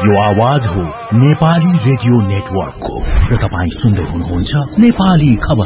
यो आवाज हो नेपाली रेडियो नेटवर्कको र तपाईं सुन्दै हुनुहुन्छ नेपाली खबर।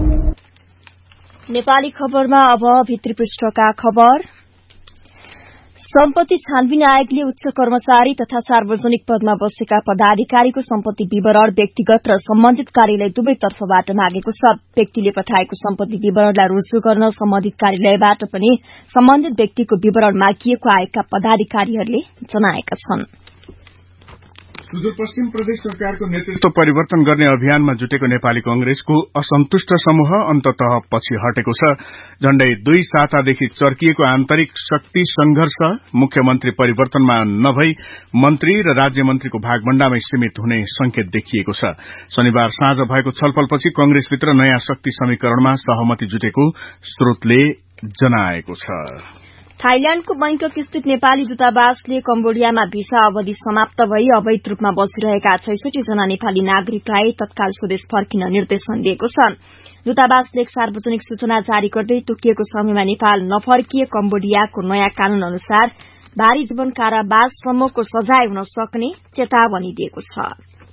नेपाली खबरमा अब भित्री पृष्ठका खबर। सम्पत्ति छानबिन आयोगले उच्च कर्मचारी तथा सार्वजनिक पदमा बसेका पदाधिकारीको सम्पत्ति विवरण व्यक्तिगत र सम्बन्धित कार्यालय दुवै तर्फबाट मागेको छ। व्यक्तिले पठाएको सम्पत्ति विवरणलाई रुजु गर्न सम्बन्धित कार्यालयबाट पनि सम्बन्धित व्यक्तिको विवरण मागिएको आयोगका पदाधिकारीहरूले जनाएका छन्। सुदूरपश्चिम प्रदेश सरकारको नेतृत्व परिवर्तन गर्ने अभियानमा जुटेको नेपाली कांग्रेसको असन्तुष्ट समूह अन्ततः पछि हटेको छ। झण्डै 2 सातादेखि चर्किएको आन्तरिक शक्ति संघर्ष मुख्यमन्त्री परिवर्तनमा नभई मन्त्री र राज्य मन्त्रीको भागभण्डामै सीमित हुने संकेत देखिएको छ। शनिबार साँझ भएको छलफलपछि कांग्रेसभित्र नयाँ शक्ति समीकरणमा सहमति जुटेको स्रोतले जनाएको छ। थाइल्याण्डको बैंकक स्थित नेपाली दूतावासले कम्बोडियामा भिसा अवधि समाप्त भई अवैध रूपमा बसिरहेका 66 जना नेपाली नागरिकलाई तत्काल स्वदेश फर्किन निर्देशन दिएको छ। दूतावासले एक सार्वजनिक सूचना जारी गर्दै तोकिएको समयमा नेपाल नफर्किए कम्बोडियाको नयाँ कानून अनुसार भारी जीवन कारावाससम्मको सजाय हुन सक्ने चेतावनी दिएको छ।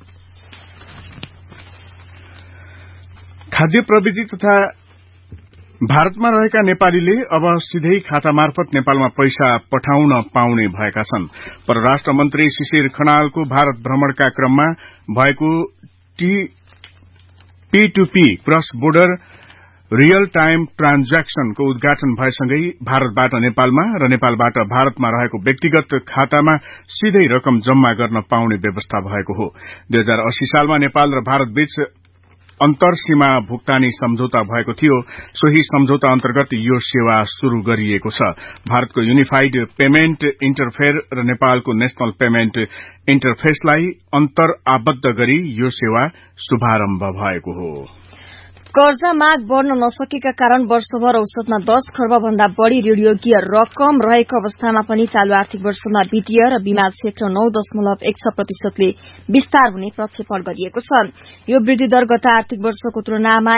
खाद्य प्रविधि तथा भारतमा रहेका नेपालीले अब सिधै खाता मार्फत नेपालमा पैसा पठाउन पाउने भएका छन्। परराष्ट्र मन्त्री शिशिर खनालको भारत भ्रमणका क्रममा भएको P2P cross border real time ट्रान्ज्याक्सनको उद्घाटन भएसँगै भारतबाट नेपालमा र नेपालबाट भारतमा रहेको व्यक्तिगत खातामा सिधै रकम जम्मा गर्न पाउने व्यवस्था भएको हो। 2080 सालमा नेपाल र भारत बीच अन्तरसीमा भुक्तानी सम्झौता भएको थियो। सोही सम्झौता अन्तर्गत यो सेवा शुरू गरिएको छ। भारतको युनिफाइड पेमेन्ट इन्टरफेयर र नेपालको नेशनल पेमेन्ट इन्टरफेसलाई अन्तर आबद्ध गरी यो सेवा शुभारम्भ भएको हो। कर्जा माग बढ़न नसकेका कारण वर्षभर औसतमा 10 खर्ब भन्दा बढ़ी ऋणयोग्य रकम रहेको अवस्थामा पनि चालू आर्थिक वर्षमा वित्तीय र बीमा क्षेत्र 9.16%ले विस्तार हुने प्रक्षेपण गरिएको छ। यो वृद्धि दर गत आर्थिक वर्षको तुलनामा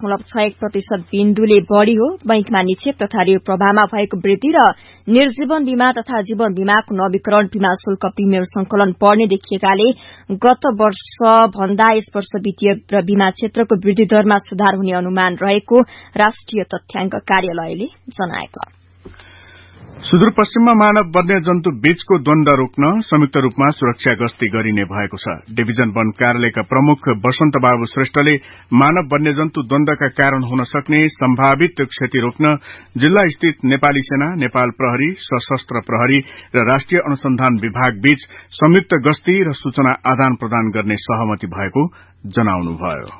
1.61% बिन्दुले बढ़ी हो। बैंकमा निक्षेप तथा ऋण प्रवाहमा भएको वृद्धि र निर्जीवन बीमा तथा जीवन बीमाको नवीकरण बीमा शुल्क प्रिमियम संकलन बढ़ने देखिएकाले गत वर्ष भन्दा यस वर्ष वित्तीय र बीमा क्षेत्रको वृद्धि दरमा सुधार हुने अनुमान रहेको राष्ट्रिय तथ्याङ्क कार्यालयले जनाएको छ। सुदूरपश्चिममा मानव वन्यजन्तु बीचको द्वन्द रोक्न संयुक्त रूपमा सुरक्षा गस्ती गरिने भएको छ। डिभिजन वन कार्यालयका प्रमुख वसन्त बाबु श्रेष्ठले मानव वन्यजन्तु द्वन्दका कारण हुन सक्ने सम्भावित क्षति रोक्न जिल्ला स्थित नेपाली सेना, नेपाल प्रहरी, सशस्त्र प्रहरी र राष्ट्रिय अनुसन्धान विभाग बीच संयुक्त गस्ती र सूचना आदान प्रदान गर्ने सहमति भएको जनाउनुभयो।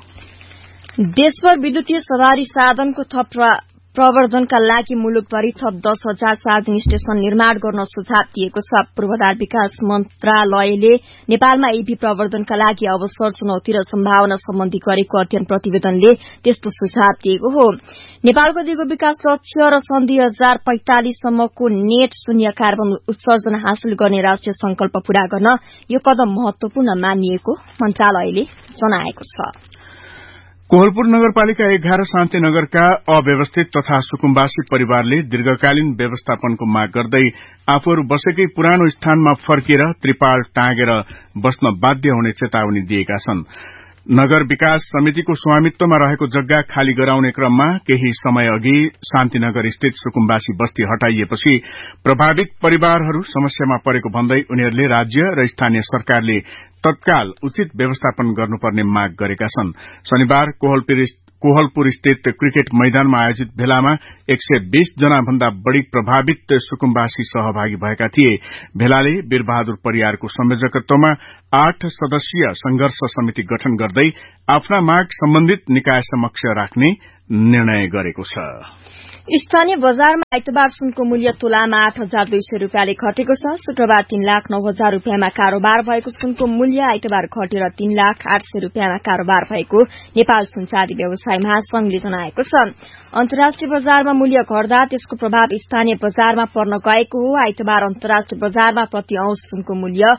देशभर विद्युतीय सवारी साधनको थप प्रवर्धनका लागि मुलुकभरि थप 10,000 चार्जिङ स्टेशन निर्माण गर्न सुझाव दिएको छ। पूर्वाधार विकास मन्त्रालयले नेपालमा ईभी प्रवर्धनका लागि अवसर, चुनौती र सम्भावना सम्बन्धी गरेको अध्ययन प्रतिवेदनले त्यस्तो सुझाव दिएको हो। नेपालको दिगो विकास लक्ष्य र सन् 2045 सम्मको नेट शून्य कार्बन उत्सर्जन हासिल गर्ने राष्ट्रिय संकल्प पूरा गर्न यो कदम महत्वपूर्ण मानिएको मन्त्रालयले जनाएको छ। कोहलपुर नगरपालिका 11 शान्तिनगरका अव्यवस्थित तथा सुकुम्बासी परिवारले दीर्घकालीन व्यवस्थापनको माग गर्दै आफूहरू बसेकै पुरानो स्थानमा फर्किएर त्रिपाल टाँगेर बस्न बाध्य हुने चेतावनी दिएका छन्। नगर विकास समितिको स्वामित्वमा रहेको जग्गा खाली गराउने क्रममा केही समय अघि शान्तिनगर स्थित सुकुम्बासी बस्ती हटाइएपछि प्रभावित परिवारहरू समस्यामा परेको भन्दै उनीहरूले राज्य र स्थानीय सरकारले तत्काल उचित व्यवस्थापन गर्नुपर्ने माग गरेका छन्। शनिबार कोहलपुर स्थित क्रिकेट मैदानमा आयोजित भेलामा 120 जना भन्दा बढ़ी प्रभावित सुकुम्बासी सहभागी भएका थिए। भेलाले वीरबहादुर परियारको संयोजकत्वमा 8 सदस्यीय संघर्ष समिति गठन गर्दै आफ्ना माग सम्बन्धित निकाय समक्ष राख्ने निर्णय गरेको छ। स्थानीय बजारमा आइतबार सुनको मूल्य तोलामा 8,200 रूपियाँले घटेको छ। शुक्रबार 3,09,000 रूपियाँमा कारोबार भएको सुनको मूल्य आइतबार घटेर 3,08,000 रूपियाँमा कारोबार भएको नेपाल सुन चाँदी व्यवसाय महासंघले जनाएको छ। अन्तर्राष्ट्रिय बजारमा मूल्य घट्दा त्यसको प्रभाव स्थानीय बजारमा पर्न गएको हो। आइतबार अन्तर्राष्ट्रिय बजारमा प्रति औंस सुनको मूल्य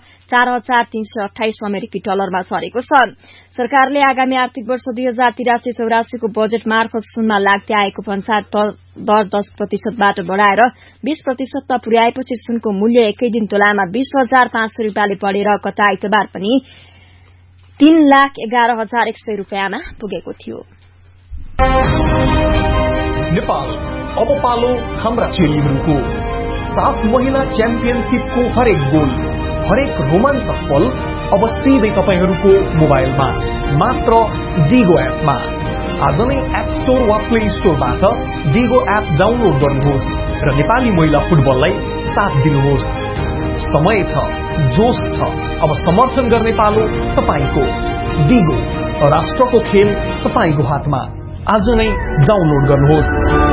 4,328 अमेरिकी डलरमा झरेको छ। सरकारले आगामी आर्थिक वर्ष 2083-84 को बजेट मार्फत सुनमा लाग्दै आएको भन्सार दर 10%बाट बढ़ाएर 20%मा पुर्याएपछि सुनको मूल्य एकै दिन तोलामा 20,500 रूपियाँले बढेर गत आइतबार पनि 3,11,100 रूपियाँमा पुगेको थियो। नेपाल अब पालो हाम्रा चेलीहरूको। 7 महिला च्याम्पियनशिपको हरेक गोल, हरेक रोमाञ्चक पल अब सिधै तपाईहरूको मोबाइलमा मात्र डिगो एपमा। आज नै एप स्टोर वा प्ले स्टोरबाट डिगो एप डाउनलोड गर्नुहोस् र नेपाली महिला फुटबललाई साथ दिनुहोस्। समय छ, जोश छ, अब समर्थन गर्ने पालो तपाईको। डिगो, राष्ट्रको खेल तपाईको हातमा। आज नै डाउनलोड गर्नुहोस्।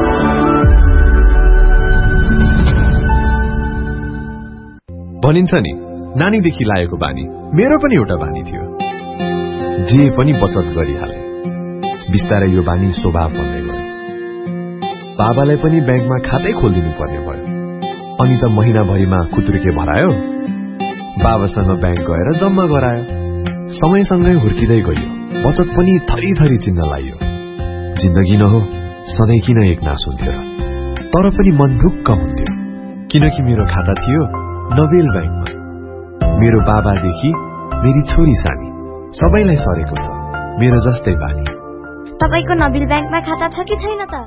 भनिन्छ नि, नानीदेखि लागेको बानी मेरो पनि एउटा बानी थियो। जे पनि बचत गरिहाले। बिस्तारै यो बानी स्वभाव बन्दै गयो। बाबालाई पनि ब्याङ्कमा खातै खोलिदिनु पर्ने भयो। अनि त महिनाभरिमा खुत्रुके भरायो, बाबासँग ब्याङ्क गएर जम्मा गरायो। समयसँगै हुर्किँदै गयो, बचत पनि थरी थरी चिन्न लाग्यो। जिन्दगी न हो, सधैँ किन एक नास हुन्थ्यो र? तर पनि मन ढुक्क हुन्थ्यो, किनकि मेरो खाता थियो नोबेल ब्याङ्कमा। मेरो बाबादेखि मेरी छोरी सानी सबैलाई सरेको छ मेरो जस्तै बानी। तपाईको नोबेल ब्याङ्कमा खाता छ कि छैन त?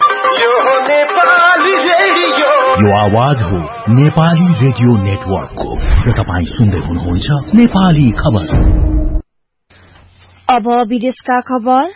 यो आवाज हो नेपाली रेडियो नेटवर्कको र तपाईँ सुन्दै हुनुहुन्छ नेपाली खबर। अब विदेशका खबर।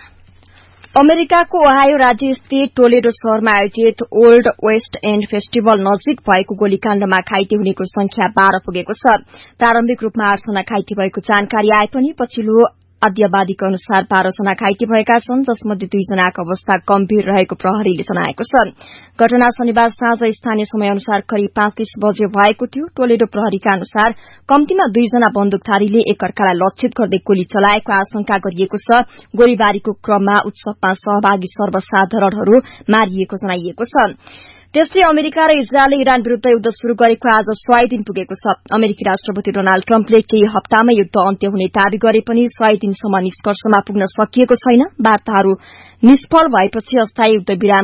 अमेरिकाको ओहायो राज्य स्थित टोलेडो शहरमा आयोजित ओल्ड वेस्ट एन्ड फेस्टिभल नजिक भएको गोलीकाण्डमा घाइते हुनेको संख्या 12 पुगेको छ। प्रारम्भिक रूपमा 8 जना घाइते भएको जानकारी आए पनि पछिल्लो आद्यवादीको अनुसार 12 जना घाइते भएका छन्, जसमध्ये 2 जनाको अवस्था गम्भीर रहेको प्रहरीले जनाएको छ। घटना शनिबार साँझ स्थानीय समय अनुसार करिब 5:30 बजे भएको थियो। टोलेडो प्रहरीका अनुसार कम्तीमा 2 जना बन्दुकधारीले एकअर्कालाई लक्षित गर्दै गोली चलाएको आशंका गरिएको छ। गोलीबारीको क्रममा उत्सवमा सहभागी सर्वसाधारणहरू मारिएको जनाइएको छ। त्यस्तै अमेरिका र इजरायलले इरान विरूद्ध युद्ध शुरू गरेको आज 100 दिन पुगेको छ। अमेरिकी राष्ट्रपति डोनाल्ड ट्रम्पले केही हप्तामै युद्ध अन्त्य हुने दावी गरे पनि 100 दिनसम्म निष्कर्षमा पुग्न सकिएको छैन। वार्ताहरू निष्फल भएपछि अस्थायी युद्ध विराम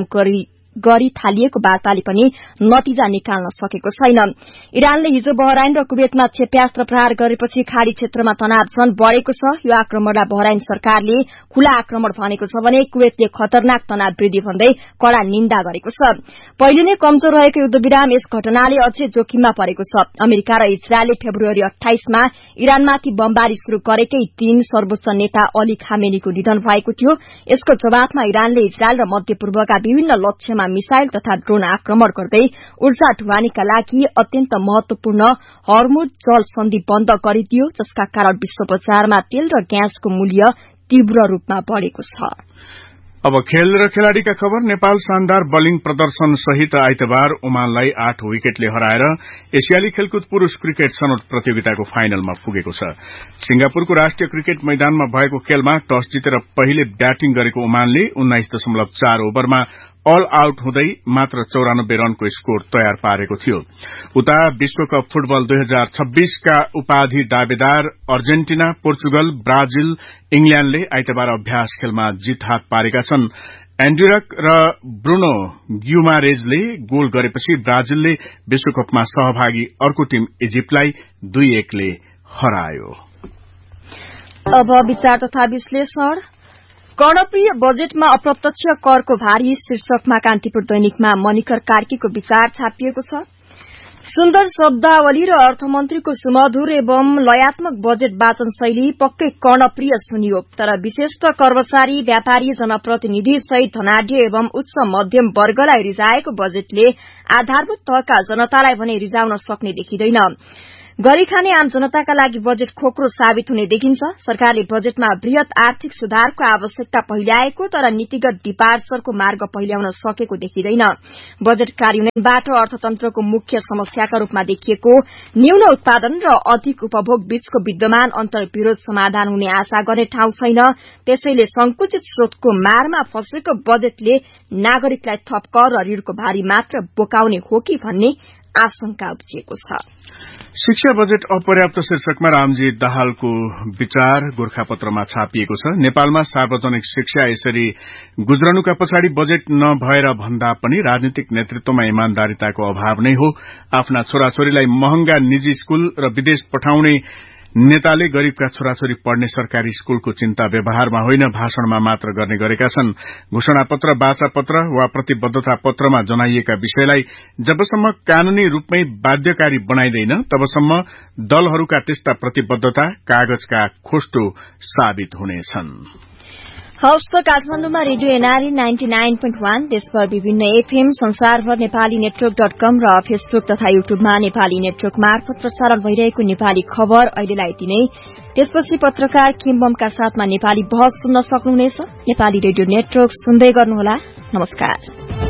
गरी थालिएको वार्ताले पनि नतिजा निकाल्न सकेको छैन। इरानले हिजो बहराइन र कुवेतमा क्षेप्यास्त्र प्रहार गरेपछि खाड़ी क्षेत्रमा तनाव झन बढ़ेको छ। यो आक्रमणलाई बहराइन सरकारले खुला आक्रमण भनेको छ भने कुवेतले खतरनाक तनाव वृद्धि भन्दै कड़ा निन्दा गरेको छ। पहिले नै कमजोर रहेको युद्ध विराम यस घटनाले अझै जोखिममा परेको छ। अमेरिका र इजरायलले फेब्रुअरी 28 मा इरानमाथि बमबारी शुरू गरेकै दिन सर्वोच्च नेता अली खामेनीको निधन भएको थियो। यसको जवाफमा इरानले इजरायल र मध्यपूर्वका विभिन्न लक्ष्यमा मिसाइल तथा ड्रोन आक्रमण गर्दै ऊर्जा ढुवानीका लागि अत्यन्त महत्वपूर्ण हर्मुज जल सन्धि बन्द गरिदियो, जसका कारण विश्व बजारमा तेल र ग्यासको मूल्य तीव्र रूपमा बढ़ेको छ। अब खेल र खेलाड़ीका खबर। नेपाल शानदार बलिङ प्रदर्शन सहित आइतबार ओमानलाई 8 विकेटले हराएर एसियाली खेलकुद पुरूष क्रिकेट छनौट प्रतियोगिताको फाइनलमा पुगेको छ। सिंगापुरको राष्ट्रिय क्रिकेट मैदानमा भएको खेलमा टस जितेर पहिले ब्याटिङ गरेको ओमानले 19.4 ओभरमा अल आउट हुँदै मात्र 94 रनको स्कोर तयार पारेको थियो। उता विश्वकप फुटबल 2026 का उपाधि दावेदार अर्जेन्टिना, पोर्चुगल, ब्राजिल, इंग्ल्याण्डले आइतबार अभ्यास खेलमा जित हात पारेका छन्। एन्ड्रिक र ब्रुनो ग्युमारेजले गोल गरेपछि ब्राजिलले विश्वकपमा सहभागी अर्को टीम इजिप्टलाई 2-1 ले हरायो। अब विचार तथा विश्लेषण। कर्णप्रिय बजेटमा अप्रत्यक्ष करको भारी शीर्षकमा कान्तिपुर दैनिकमा मणिकर कार्कीको विचार छापिएको छ। सुन्दर शब्दावली र अर्थमन्त्रीको सुमधुर एवं लयात्मक बजेट वाचन शैली पक्कै कर्णप्रिय सुनियो, तर विशेषतः कर्मचारी, व्यापारी, जनप्रतिनिधि सहित धनाढ्य एवं उच्च मध्यम वर्गलाई रिजाएको बजेटले आधारभूत तहका जनतालाई भने रिजाउन सक्ने देखिँदैन। गरी खाने आम जनताका लागि बजेट खोक्रो साबित हुने देखिन्छ। सरकारले बजेटमा वृहत आर्थिक सुधारको आवश्यकता पहिल्याएको तर नीतिगत डिपार्चरको मार्ग पहिल्याउन सकेको देखिँदैन। बजेट कार्यान्वयनबाट अर्थतन्त्रको मुख्य समस्याका रूपमा देखिएको न्यून उत्पादन र अधिक उपभोग बीचको विद्यमान अन्तर्विरोध समाधान हुने आशा गर्ने ठाउँ छैन। त्यसैले संकुचित स्रोतको मारमा फसेको बजेटले नागरिकलाई थप कर र ऋणको भारी मात्र बोकाउने हो कि भन्ने आशंका उब्जिएको छ। शिक्षा बजेट अपर्याप्त शीर्षकमा रामजी दाहालको विचार गोरखापत्रमा छापिएको छ। नेपालमा सार्वजनिक शिक्षा यसरी गुज्रनुका पछाडि बजेट नभएर भन्दा पनि राजनीतिक नेतृत्वमा इमानदारिताको अभाव नै हो। आफ्ना छोराछोरीलाई महँगा निजी स्कूल र विदेश पठाउने नेताले गरीबका छोराछोरी पढ्ने सरकारी स्कूलको चिन्ता व्यवहारमा होइन भाषणमा मात्र गर्ने गरेका छन्। घोषणापत्र, वाचापत्र वा प्रतिबद्धता पत्रमा जनाइएका विषयलाई जबसम्म कानूनी रूपमै बाध्यकारी बनाइदैन तबसम्म दलहरूका त्यस्ता प्रतिबद्धता कागजका खोस्टो साबित हुनेछन्। हवस् त काठमाडौँमा रेडियो एनआरई 99.1 देशभर विभिन्न एफएम संसारभर नेपाली नेटवर्क.com र फेसबुक तथा युट्युबमा नेपाली नेटवर्क मार्फत प्रसारण भइरहेको नेपाली खबर अहिलेलाई यति नै। त्यसपछि पत्रकार किम्बमका साथमा नेपाली बहस सुन्न सक्नुहुनेछ। नेपाली रेडियो नेटवर्क सुन्दै गर्नुहोला। नमस्कार।